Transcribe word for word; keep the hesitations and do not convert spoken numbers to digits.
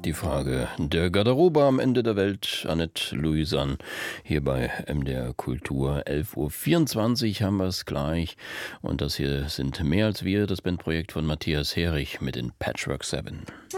Die Frage der Garderobe am Ende der Welt. Annette Louisan hier bei M D R Kultur. elf Uhr vierundzwanzig haben wir es gleich. Und das hier sind Mehr als wir, das Bandprojekt von Matthias Herich mit den Patchwork Seven.